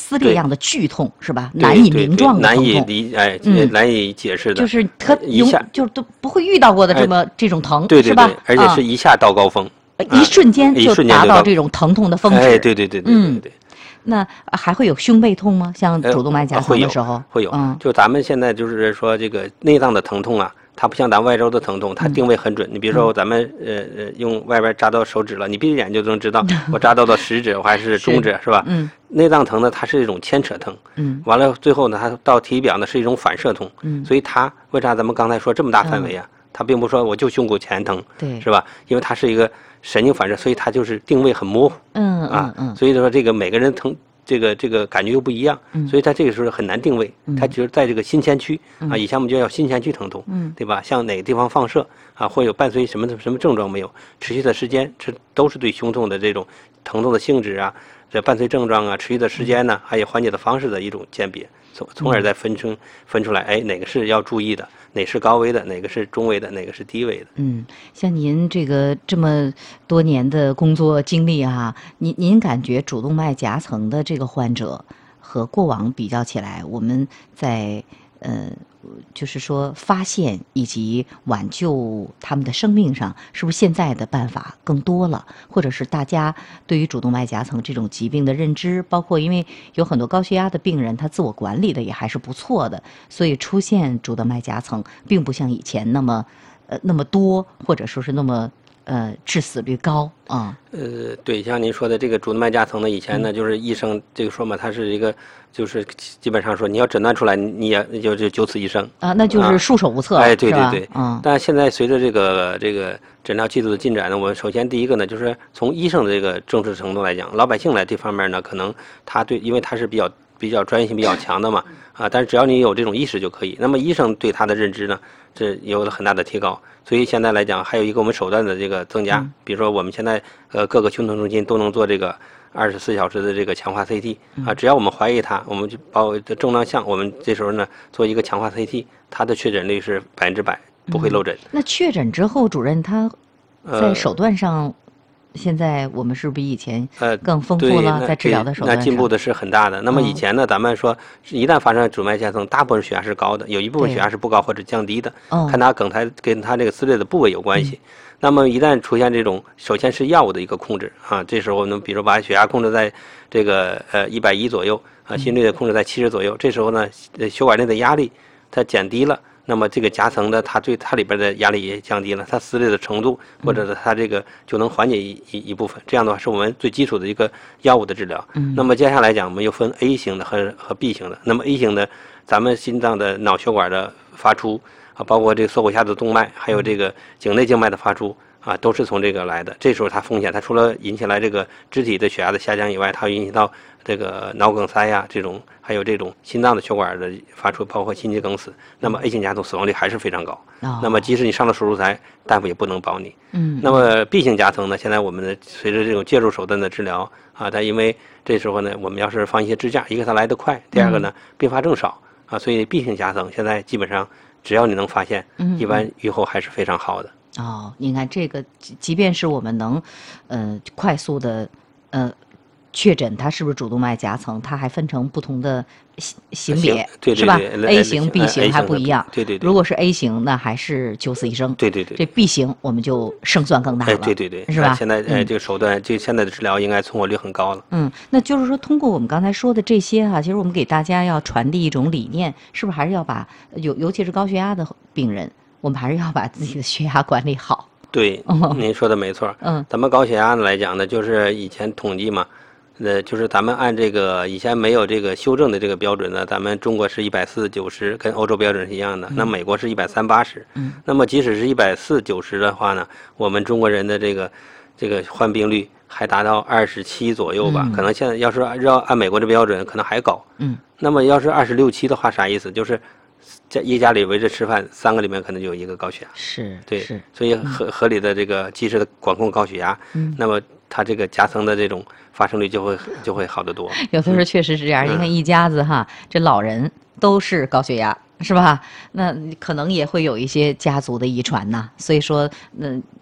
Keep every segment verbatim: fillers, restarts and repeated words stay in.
撕裂一样的剧痛，是吧？ 对难以名状的疼痛， 难以理哎， 嗯难以解释的， 就是他一下就都不会遇到过的这么、哎、这种疼， 对对对， 是吧？ 而且是一下到高峰， 啊、一瞬间就达到这种疼痛的峰值。 哎，对对对对对对对。 嗯，那还会有胸背痛吗？像主动脉夹层的时候， 呃、会有，会有。 嗯， 就咱们现在就是说，这个内脏的疼痛啊，它不像咱外周的疼痛，它定位很准。嗯、你比如说，咱们呃呃用外边扎到手指了，你闭着眼就能知道我扎到的食指还是中指，是, 是吧？ 嗯。 内脏疼呢，它是一种牵扯疼。 嗯。 完了，最后呢，它到体表呢是一种反射痛。 嗯。 所以它为啥咱们刚才说这么大范围啊？嗯、它并不说我就胸骨前疼， 对， 是吧？因为它是一个神经反射，所以它就是定位很模糊。 嗯啊嗯嗯。 所以说这个每个人疼。这个这个感觉又不一样， 嗯、 所以它这个时候很难定位， 嗯、 它只是在这个心前区、 嗯、 啊，以前我们就叫心前区疼痛， 嗯、 对吧？向哪个地方放射啊，会有伴随什么什么症状没有？持续的时间，这都是对胸痛的这种疼痛的性质啊，这伴随症状啊，持续的时间呢，还有缓解的方式的一种鉴别，从从而再分成分出来，哎，哪个是要注意的，哪是高危的，哪个是中危的，哪个是低危的。 嗯，像您这个这么多年的工作经历啊，您您感觉主动脉夹层的这个患者和过往比较起来，我们在呃，就是说发现以及挽救他们的生命上，是不是现在的办法更多了？或者是大家对于主动脉夹层这种疾病的认知，包括因为有很多高血压的病人，他自我管理的也还是不错的，所以出现主动脉夹层并不像以前那么呃那么多，或者说是那么呃致死率高啊。 呃，对，像您说的这个主动脉夹层呢，以前呢、嗯、就是医生这个说嘛，它是一个。就是基本上说，你要诊断出来，你也就就九死一生啊，那就是束手无策。 哎，对对对， 嗯。 但现在随着这个这个诊疗技术的进展呢，我们首先第一个呢，就是从医生的这个重视程度来讲，老百姓来这方面呢，可能他对，因为他是比较比较专业性比较强的嘛，啊，但是只要你有这种意识就可以。那么医生对他的认知呢，这有了很大的提高。所以现在来讲，还有一个我们手段的这个增加， 嗯、 比如说我们现在呃各个胸痛中心都能做这个。二十四小时的这个强化 C T 啊，只要我们怀疑它，我们就把我的重量项，我们这时候呢做一个强化 C T， 它的确诊率是百分之百不会漏诊。 嗯、那确诊之后，主任他在手段上，呃、现在我们是不是比以前呃更丰富了？在治疗的手段上， 那进步的是很大的。那么以前呢，嗯、咱们说一旦发生主脉夹层，大部分血压是高的，有一部分血压是不高或者降低的， 哦、 看它梗它跟它这个撕裂的部位有关系。嗯那么一旦出现这种，首先是药物的一个控制啊，这时候我们比如把血压控制在这个呃一百一左右啊，心率控制在七十左右，这时候呢，血管内的压力它减低了，那么这个夹层的它对它里边的压力也降低了，它撕裂的程度或者是它这个就能缓解一一一部分，这样的话是我们最基础的一个药物的治疗。 嗯。 那么接下来讲，我们又分 A 型的和和 B 型的。那么 A 型的，咱们心脏的脑血管的发出。啊，包括这个锁骨下的动脉，还有这个颈内静脉的发出啊，都是从这个来的。这时候它风险，它除了引起来这个肢体的血压的下降以外，它会引起到这个脑梗塞呀、啊，这种还有这种心脏的血管的发出，包括心肌梗死。那么 A 型夹层死亡率还是非常高。 哦、 那么即使你上了手术台，大夫也不能保你。 嗯。 那么 B 型夹层呢？现在我们的随着这种介入手段的治疗啊，它因为这时候呢，我们要是放一些支架，一个它来得快，第二个呢，并发症少啊，所以 B 型夹层现在基本上。只要你能发现，一般预后还是非常好的。 哦，你看这个，即便是我们能，呃，快速的，呃，确诊它是不是主动脉夹层，它还分成不同的型型别， 对对对是吧 ？A 型、B 型还不一样。 对对对。 如果是 A 型，那还是九死一生。 对对对。 这 B 型我们就胜算更大了。 哎，对对对， 是吧？ 现在哎，这个手段，这现在的治疗应该存活率很高了。 嗯，那就是说，通过我们刚才说的这些哈、啊，其实我们给大家要传递一种理念，是不是还是要把尤尤其是高血压的病人，我们还是要把自己的血压管理好。 对，您说的没错。 嗯， 咱们高血压来讲呢，就是以前统计嘛。呃，就是咱们按这个以前没有这个修正的这个标准呢，咱们中国是一百四九十，跟欧洲标准是一样的。那美国是一百三八十。 嗯。 那么即使是一百四九十的话呢，我们中国人的这个这个患病率还达到二十七左右吧？ 嗯、 可能现在要是按按美国的标准，可能还高。 嗯。 那么要是二十六七的话，啥意思？就是在一家里围着吃饭，三个里面可能就有一个高血压。 是。 对。 是。 所以合合理的这个及时的管控高血压。 嗯。 那么它这个夹层的这种发生率就会就会好得多。 有的时候确实是这样，你、嗯、看一家子哈，这老人都是高血压，是吧？那可能也会有一些家族的遗传呐。所以说，嗯，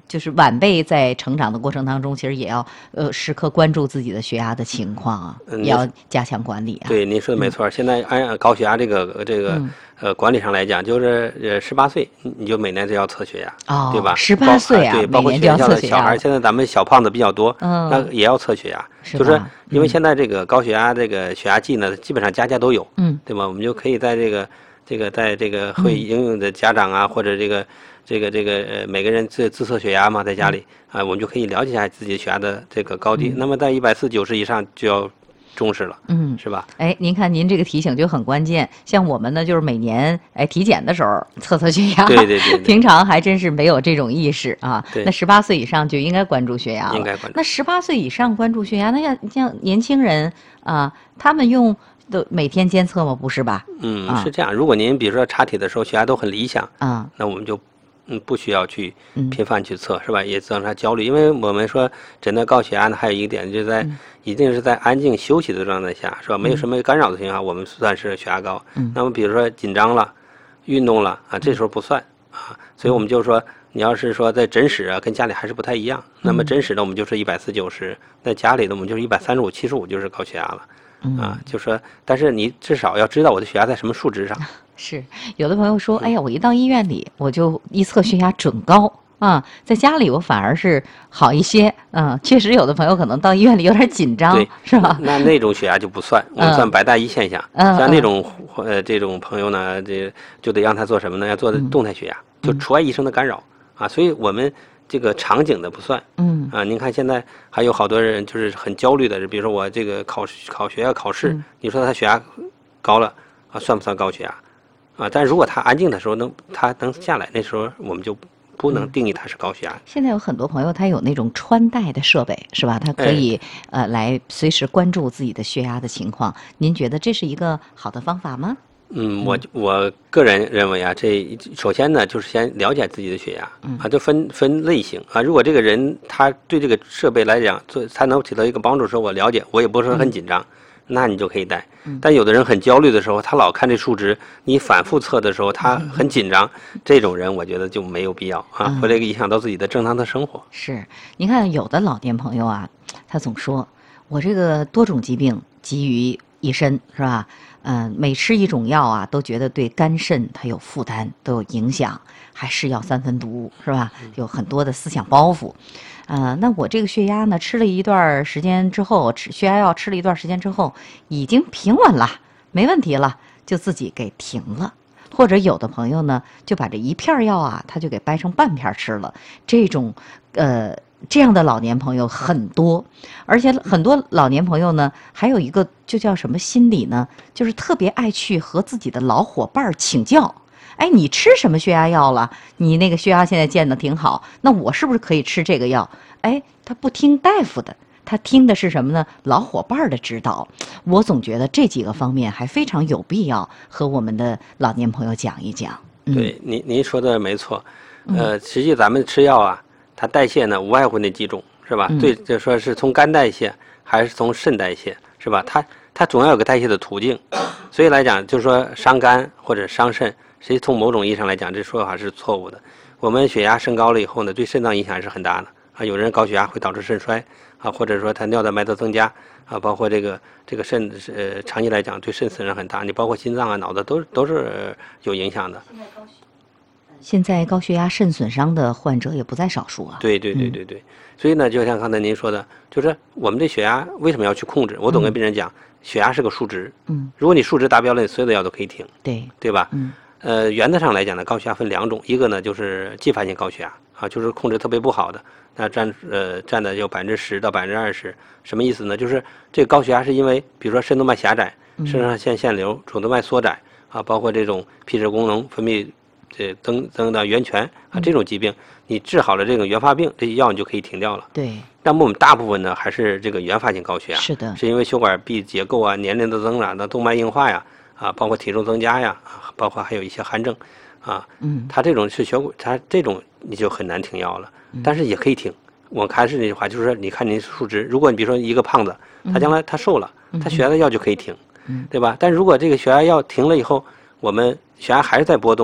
就是晚辈在成长的过程当中，其实也要呃时刻关注自己的血压的情况啊， 嗯也要加强管理啊。 对，您说的没错。现在按高血压这个这个嗯呃管理上来讲，就是呃十八岁你就每年都要测血压， 哦， 对吧？ 十八岁啊， 对，包括每年就要学校测血压的小孩，现在咱们小胖子比较多， 嗯那也要测血压。 是就是吧因为现在这个高血压这个血压计呢，基本上家家都有， 嗯对吧？我们就可以在这个这个在这个会应用的家长啊，或者这个这个这个呃每个人自自测血压嘛，在家里啊，我们就可以了解一下自己血压的这个高低。那么在一百四九十以上就要重视了， 嗯， 是吧？ 哎，您看您这个提醒就很关键。像我们呢，就是每年哎体检的时候测测血压， 对对对对平常还真是没有这种意识啊。 对那十八岁以上就应该关注血压了。 应该关注那十八岁以上关注血压，那像像年轻人啊，他们用的每天监测吗？不是吧？ 嗯， 啊是这样。如果您比如说查体的时候血压都很理想， 啊， 那我们就嗯不需要去嗯频繁去测，是吧？也造成他焦虑，因为我们说诊断高血压呢，还有一个点就是在、 嗯一定是在安静休息的状态下，是吧？没有什么干扰的情况下，我们算是血压高。 嗯那么比如说紧张了、运动了啊，这时候不算啊。所以我们就说，你要是说在诊室啊，跟家里还是不太一样。那么诊室呢，我们就是一百四九十；在家里呢，我们就是一百三十五、七十五，就是高血压了。啊，就说，但是你至少要知道我的血压在什么数值上。 是有的朋友说，哎呀，我一到医院里，我就一测血压准高啊，在家里我反而是好一些。嗯，确实有的朋友可能到医院里有点紧张对，， 是吧？ 那那种血压就不算，我们算白带一现象。 嗯像那种呃这种朋友呢，这就得让他做什么呢？要做动态血压，就除外医生的干扰啊。所以我们这个场景的不算。 嗯啊，您看现在还有好多人就是很焦虑的，比如说我这个考考学要考试，你说他血压高了啊，算不算高血压？啊，但如果他安静的时候能他能下来，那时候我们就不能定义他是高血压。 现在有很多朋友他有那种穿戴的设备，是吧？他可以、呃来随时关注自己的血压的情况。您觉得这是一个好的方法吗？ 嗯，我我个人认为啊，这首先呢，就是先了解自己的血压啊，就分分类型啊。如果这个人他对这个设备来讲，做他能起到一个帮助，说我了解，我也不是很紧张，那你就可以戴。但有的人很焦虑的时候，他老看这数值，你反复测的时候，他很紧张，这种人我觉得就没有必要啊，会这个影响到自己的正常的生活。 是，您看有的老年朋友啊，他总说我这个多种疾病集于一身，是吧？嗯、每吃一种药啊，都觉得对肝肾它有负担，都有影响，还是药三分毒，是吧？有很多的思想包袱。呃，那我这个血压呢，吃了一段时间之后，吃血压药吃了一段时间之后，已经平稳了，没问题了，就自己给停了。或者有的朋友呢，就把这一片药啊，他就给掰成半片吃了。这种呃这样的老年朋友很多，而且很多老年朋友呢，还有一个就叫什么心理呢？就是特别爱去和自己的老伙伴请教。哎，你吃什么血压药了？你那个血压现在见得挺好，那我是不是可以吃这个药？哎，他不听大夫的，他听的是什么呢？老伙伴的指导。我总觉得这几个方面还非常有必要和我们的老年朋友讲一讲。嗯、 对，您您说的没错，呃，实际咱们吃药啊，它代谢呢无外乎那几种，是吧？ 嗯、 对，就说是从肝代谢还是从肾代谢，是吧？它它总要有个代谢的途径，所以来讲，就是说伤肝或者伤肾，实际从某种意义上来讲，这说法是错误的。我们血压升高了以后呢，对肾脏影响是很大的啊。有人高血压会导致肾衰啊，或者说他尿蛋白的增加啊，包括这个这个肾呃，长期来讲对肾损伤很大。你包括心脏啊、脑子都都是有影响的。 现在高血压肾损伤的患者也不在少数啊。 对对对对对，所以呢，就像刚才您说的，就是我们这血压为什么要去控制？我总跟病人讲，血压是个数值， 嗯， 如果你数值达标了，你所有的药都可以停， 对对吧？ 嗯， 呃，原则上来讲呢，高血压分两种，一个呢就是继发性高血压啊，就是控制特别不好的，那占呃占的有百分之十到百分之二十，什么意思呢？就是这个高血压是因为，比如说肾动脉狭窄、肾上腺腺瘤、主动脉缩窄啊，包括这种皮质功能分泌这增增到源泉啊这种疾病，你治好了这种原发病，这些药你就可以停掉了。 对。 那么我们大部分呢还是这个原发性高血压， 是的， 是因为血管壁结构啊、年龄的增长的动脉硬化呀，啊，包括体重增加呀，包括还有一些寒症，啊， 嗯， 它这种是血管，它这种你就很难停药了，但是也可以停。我还是那句话，就是说，你看您数值，如果你比如说一个胖子，他将来他瘦了，他血压的药就可以停，对吧？但如果这个血压药停了以后，我们血压还是在波动，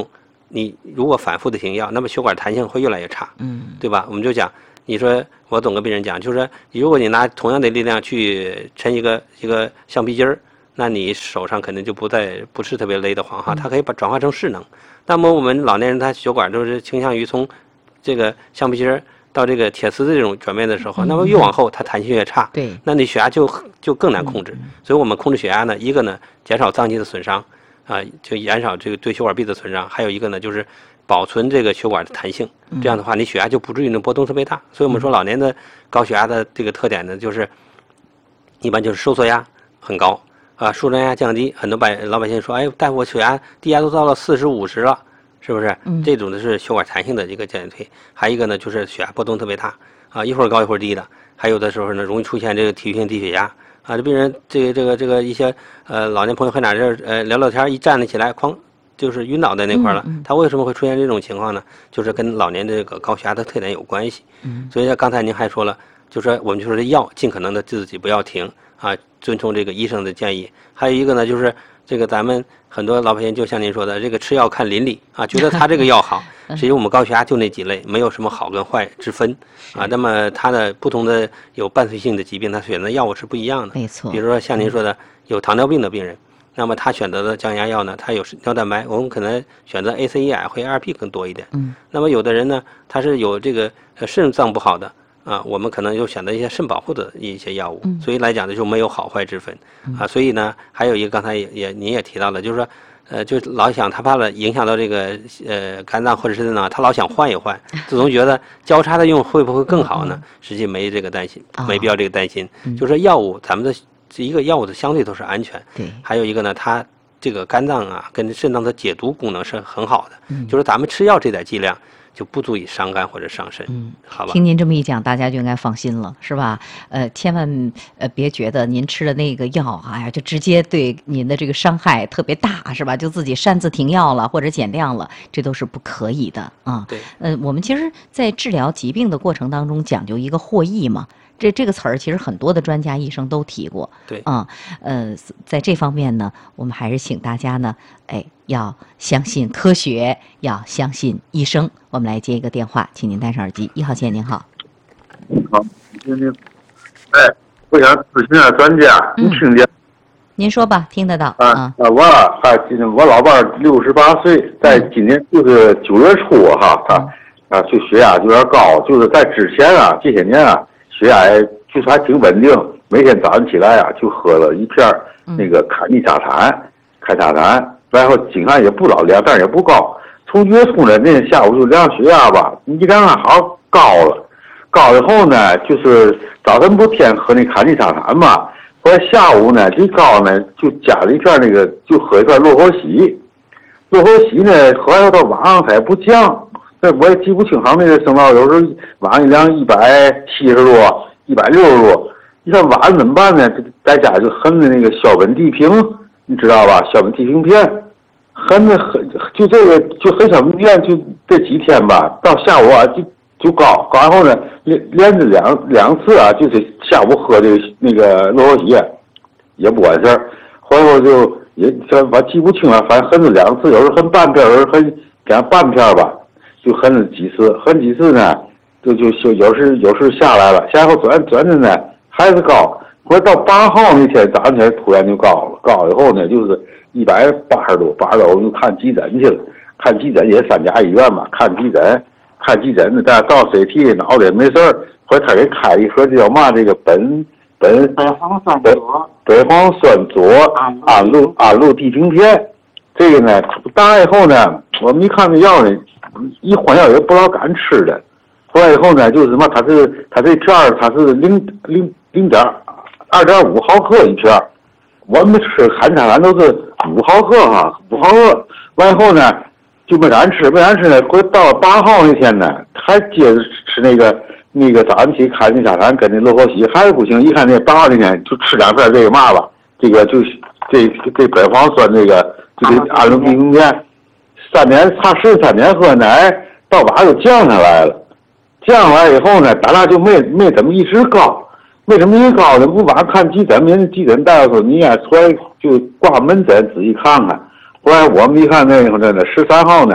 你如果反复的停药，那么血管弹性会越来越差， 嗯， 对吧？我们就讲，你说我总跟病人讲，就是说，如果你拿同样的力量去抻一个一个橡皮筋儿，那你手上肯定就不再不是特别勒得慌哈，它可以把转化成势能。那么我们老年人他血管都是倾向于从这个橡皮筋儿到这个铁丝的这种转变的时候，那么越往后它弹性越差， 对， 那你血压就就更难控制。所以我们控制血压呢，一个呢减少脏器的损伤，啊，就减少这个对血管壁的损伤，还有一个呢就是保存这个血管的弹性，这样的话你血压就不至于那波动特别大。所以我们说老年的高血压的这个特点呢，就是一般就是收缩压很高。啊，输卵压降低，很多百老百姓说，哎，大夫我血压低压都到了四十五十了，是不是？嗯，这种的是血管弹性的一个减退。还有一个呢，就是血压波动特别大，啊，一会儿高一会儿低的。还有的时候呢，容易出现这个体育性低血压。啊，这病人这个这个这个一些呃老年朋友还哪这呃聊聊天，一站立起来，哐就是晕倒在那块了。嗯嗯，他为什么会出现这种情况呢？就是跟老年的这个高血压的特点有关系。嗯，所以刚才您还说了，就说我们就说这药尽可能的自己不要停。啊，遵从这个医生的建议。还有一个呢，就是这个咱们很多老百姓就像您说的，这个吃药看邻里啊，觉得他这个药好，实际我们高血压就那几类，没有什么好跟坏之分啊。那么它的不同的有伴随性的疾病，他选择药物是不一样的。 没错。 比如说像您说的，有糖尿病的病人，那么他选择的降压药呢，他有尿蛋白，我们可能选择 A C E I 或 A R P 更多一点。嗯。那么有的人呢，他是有这个肾脏不好的。啊，我们可能又选择一些肾保护的一些药物，嗯、所以来讲呢就没有好坏之分，嗯、啊，所以呢还有一个刚才也也您也提到了，就是说，呃，就老想他怕了影响到这个呃肝脏或者是肾脏，他老想换一换，自从觉得交叉的用会不会更好呢？实际没这个担心，没必要这个担心，哦、就是说药物咱们的一个药物的相对都是安全， 对， 还有一个呢它这个肝脏啊跟肾脏的解毒功能是很好的，嗯、就是咱们吃药这点剂量。就不足以伤肝或者伤肾，嗯，好吧。 听您这么一讲，大家就应该放心了，是吧？呃，千万呃别觉得您吃的那个药，哎呀，就直接对您的这个伤害特别大，是吧？就自己擅自停药了或者减量了，这都是不可以的啊。 对， 呃，我们其实，在治疗疾病的过程当中，讲究一个获益嘛。这这个词儿其实很多的专家医生都提过， 对啊、嗯，呃，在这方面呢，我们还是请大家呢，哎，要相信科学，要相信医生。我们来接一个电话，请您戴上耳机。一号线，您好。 你好，听听。哎，我想咨询下专家，你听见？ 您说吧，听得到。 啊啊，我还我老伴儿六十八岁，在今年就是九月初哈，他啊就血压有点高，就是在之前啊这些年啊。血压就是还挺稳定，每天早上起来啊就喝了一片那个坎尼沙坦，坎沙坦，然后经常也不老量，但是也不高。从月初呢，那天下午就量血压吧，一量好高了，高以后呢，就是早晨不天喝那坎尼沙坦嘛，后来下午呢最高呢就加了一片那个，就喝一片洛河喜，洛河喜呢喝完到晚上它也不降。这我也记不清，好像那个升到有时候晚上一量一百七十多，一百六十多。你看晚上怎么办呢？在家就含的那个硝苯地平，你知道吧？硝苯地平片，含的很，就这个就很小苯片，就这几天吧。到下午啊就就高，高然后呢连连着两两次啊，就是下午喝这个那个洛河喜，也不管事儿。后来我就也这我记不清了，反正含了两次，有时候含半片，有时候含两半片吧。就含了几次，含几次呢，就就就有时有时下来了，下后转转着呢还是高，后来到八号那天早上起来突然就高了，高以后呢就是一百八十多，八十多我就看急诊去了，看急诊也三家医院嘛，看急诊，看急诊呢，但到 C T 脑袋没事儿，后来他给开一盒叫嘛这个苯苯苯黄酸佐，苯黄酸佐氨氯氨氯地平片，这个呢打以后呢，我们一看这药呢。一换药也不老敢吃的，后来以后呢，就是什么，它是它这片儿它是零零零点二点五毫克一片儿，我们吃含沙坦都是五毫克哈，五毫克。完以后呢，就没敢吃，没敢吃呢。回到八号那天呢，还接着吃那个那个早上起看那沙坦跟那洛河喜，还是不行。一看那八号那天就吃两片这个嘛吧，这个就这这苯黄酸这个这个氨氯地平片。三年差十三年喝奶，到晚上就降下来了。降下来以后呢，咱俩就没没怎么一直高，为什么一直高呢？不晚上看急诊，人急诊大夫说你呀出来就挂门诊仔细看看。后来我们一看那个真的十三号呢，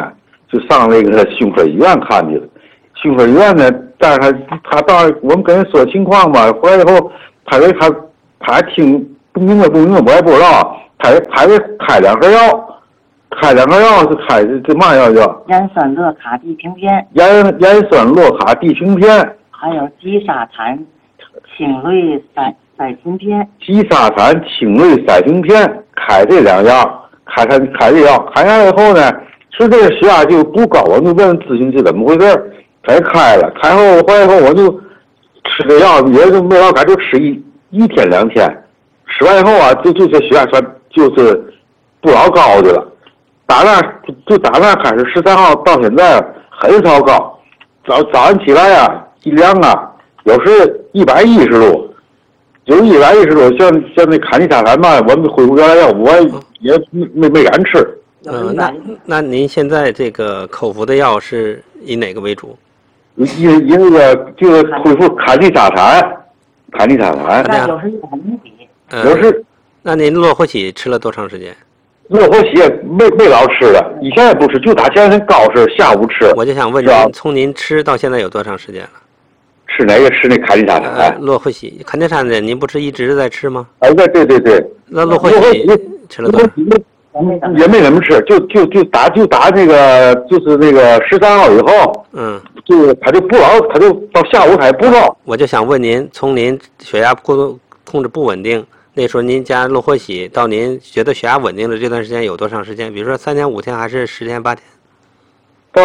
就上那个胸科医院看去了。胸科医院呢，但是他他到我们跟人说情况吧，回来以后，他给他他还听不明白不明白，我也不知道，他他给开两盒药，开两盒药是开这嘛药叫？ 盐酸乐卡地平片。 盐盐酸洛卡地平片。 还有吉沙坦青类塞塞嗪片。 吉沙坦青类塞嗪片，开这两样，开开开这药，开下来以后呢，是这个血压就不高，我就问咨询是怎么回事，才开了，开后回来以后我就吃这药，也就没老改，就吃一一天两天，吃完以后啊，就就这血压算就是不老高的了，打那就打那开始十三号到现在很少高，早早上起来啊。一量啊，有时一百一十度，有一百一十度，像像那卡尼沙坦嘛，我们恢复原来药，我也没没没敢吃。 嗯、呃，那那您现在这个口服的药是以哪个为主？ 以以那个就是恢复卡尼沙坦，卡尼沙坦。 那有时一百米比。 有时。 那您洛霍喜吃了多长时间？ 洛霍喜没没老吃了，以前也不吃，就打前天高是下午吃。 我就想问您，从您吃到现在有多长时间了？ 吃哪个？吃那卡尼沙坦、 呃？洛霍喜、卡尼沙坦，您不是一直在吃吗？ 哎，对对对对。 那洛霍喜吃了多少？ 也没怎么吃，就就就打就打那个就是那个十三号以后， 嗯， 就他就不老，他就到下午还不高。 我就想问您，从您血压控控制不稳定，那时候您加洛霍喜，到您觉得血压稳定的这段时间有多长时间？比如说三天、五天，还是十天、八天？ 到。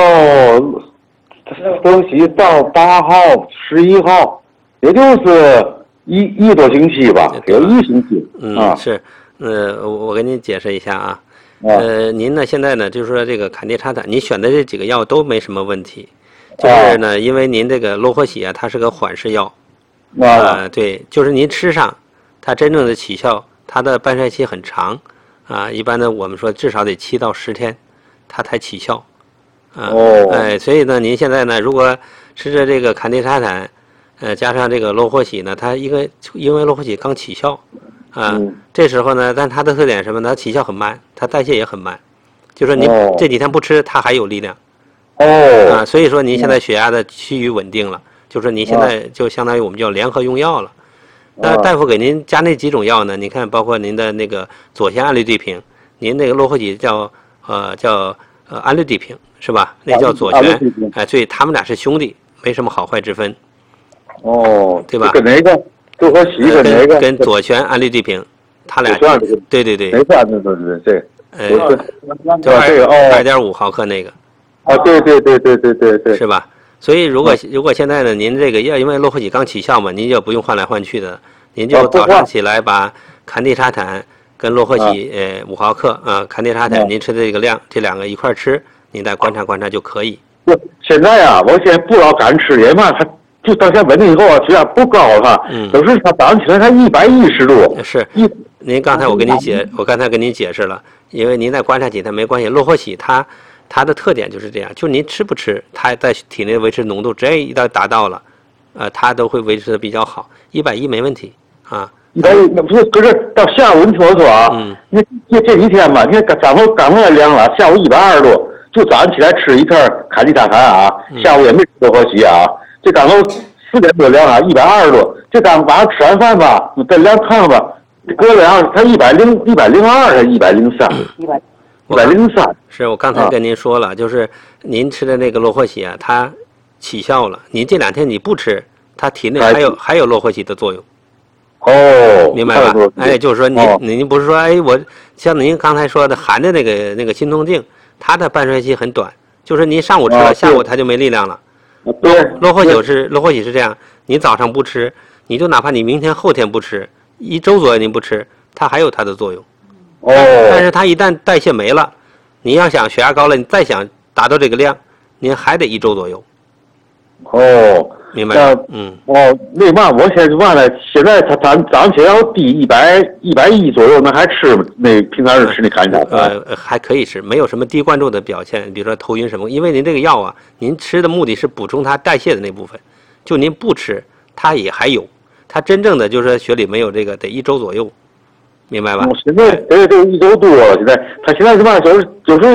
洛喜到八号、十一号，也就是一一个多星期吧，有一星期。 嗯， 啊、 是，呃，我我给您解释一下啊，呃，您呢现在呢就是说这个卡地沙坦，您选的这几个药都没什么问题，就是呢，因为您这个洛霍喜啊，它是个缓释药，啊、呃，对，就是您吃上，它真正的起效，它的半衰期很长，啊，一般呢我们说至少得七到十天，它才起效。啊， 哦， 哎，所以呢，您现在呢，如果吃着这个卡地沙坦，呃，加上这个洛霍喜呢，它一个因为洛霍喜刚起效，啊， 嗯、 这时候呢，但它的特点是什么呢？它起效很慢，它代谢也很慢，就说您这几天不吃，它还有力量。 哦， 啊，所以说您现在血压的趋于稳定了，就说您现在就相当于我们叫联合用药了。那大夫给您加那几种药呢？你看，包括您的那个左旋氨氯地平，您那个洛霍喜叫呃叫呃氨氯地平。是吧？那叫左旋，哎，所以他们俩是兄弟，没什么好坏之分。 哦， 对吧？ 跟哪个？洛霍喜跟哪个？ 跟左旋氨氯地平，他俩。对对对。 没错，对对对对。 呃， 就这个哦， 二点五毫克那个。 啊，对对对对对对对。 是吧？所以如果如果现在呢，您这个要因为洛霍喜刚起效嘛，您就不用换来换去的，您就早上起来把坎地沙坦跟洛霍喜呃五毫克啊，坎地沙坦您吃的这个量，这两个一块吃。你再观察观察就可以。 不，现在啊，我现在不老敢吃，也嘛，他就到现在稳定以后啊，血压不高哈， 嗯， 有时他早上起来才一百一十度。 是，您刚才我跟您解，我刚才跟您解释了，因为您再观察几天没关系。洛霍喜它它的特点就是这样，就您吃不吃，它在体内维持浓度，只要一到达到了，呃，它都会维持的比较好，一百一没问题啊。 一百一那不是，可是到下午你听我说啊， 嗯， 你这这几天吧，你看刚刚刚回来量了，下午一百二十度。就早上起来吃一片卡地沙坦啊，下午也没吃洛霍喜啊。这刚刚四点多量啊，一百二十多。这刚晚上吃完饭吧，你再量看看吧，隔量它一百零一百零二还是一百零三？一百一百零三。 是我刚才跟您说了，啊、就是您吃的那个洛霍喜啊，它起效了。您这两天你不吃，它体内还有还有洛霍喜的作用。 哦， 明白吧？哎，就是说您、哦、您不是说哎我像您刚才说的含的那个那个心痛镜。它的半衰期很短，就是您上午吃了，啊、下午它就没力量了。 对， 洛霍喜是洛霍喜是这样，你早上不吃，你就哪怕你明天后天不吃，一周左右您不吃，它还有它的作用。 哦。 但是它一旦代谢没了，你要想血压高了，你再想达到这个量，您还得一周左右。 哦。 明白吗？嗯。 哦，那嘛，我现在忘了，现在他咱早上起来要低一百一百一左右，那还吃那平常是吃那卡地沙坦？ 呃，还可以吃，没有什么低灌注的表现，比如说头晕什么。因为您这个药啊，您吃的目的是补充它代谢的那部分，就您不吃，它也还有，它真正的就是说血里没有这个，得一周左右，明白吧？ 我现在得得一周多了，现在他现在是嘛，就是就是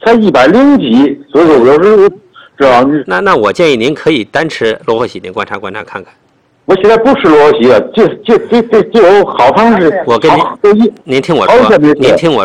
才一百零几，所以说我有时候知道你。 那那我建议您可以单吃罗活喜林观察观察看看。 我现在不吃罗活喜了，这这这这这有好长时间。 我跟您，您听我说，您听我。